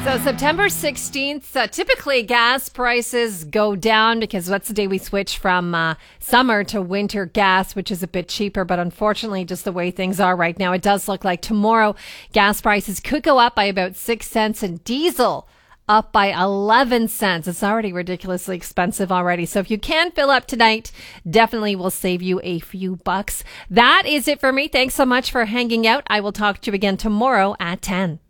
So September 16th, typically gas prices go down because that's the day we switch from summer to winter gas, which is a bit cheaper. But unfortunately, just the way things are right now, it does look like tomorrow gas prices could go up by about 6 cents and diesel up by 11 cents. It's already ridiculously expensive already. So if you can fill up tonight, definitely will save you a few bucks. That is it for me. Thanks so much for hanging out. I will talk to you again tomorrow at 10.